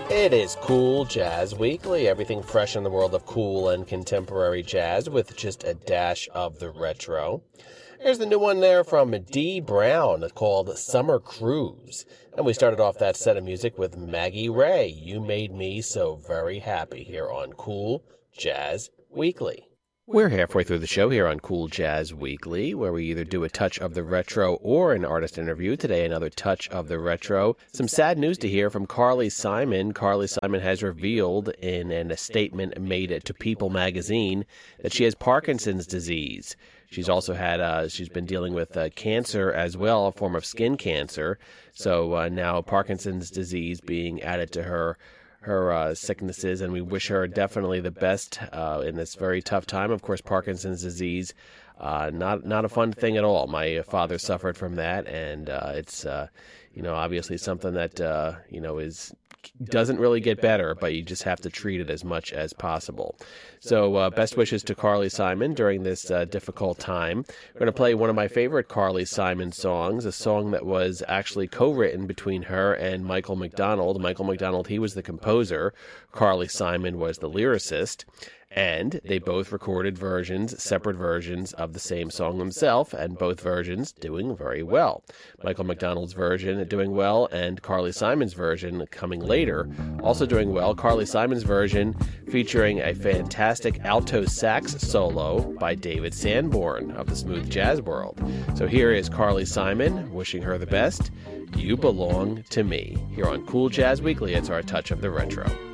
It is Cool Jazz Weekly, everything fresh in the world of cool and contemporary jazz with just a dash of the retro. Here's the new one there from Dee Brown called Summer Cruise. And we started off that set of music with Maggie Ray, You Made Me So Very Happy, here on Cool Jazz Weekly. We're halfway through the show here on Cool Jazz Weekly, where we either do a touch of the retro or an artist interview. Today, another touch of the retro. Some sad news to hear from Carly Simon. Carly Simon has revealed in a statement made to People magazine that she has Parkinson's disease. She's also had, she's been dealing with cancer as well, a form of skin cancer. So now Parkinson's disease being added to her sicknesses, and we wish her definitely the best in this very tough time. Of course, Parkinson's disease, not a fun thing at all. My father suffered from that, and it's obviously something that doesn't really get better, but you just have to treat it as much as possible. So best wishes to Carly Simon during this difficult time. We're going to play one of my favorite Carly Simon songs, a song that was actually co-written between her and Michael McDonald. Michael McDonald, he was the composer. Carly Simon was the lyricist. And they both recorded separate versions of the same song themselves, and both versions doing very well. Michael McDonald's version doing well, and Carly Simon's version coming later, also doing well. Carly Simon's version featuring a fantastic alto sax solo by David Sanborn of the smooth jazz world. So here is Carly Simon, wishing her the best. You Belong to Me. Here on Cool Jazz Weekly, it's our touch of the retro.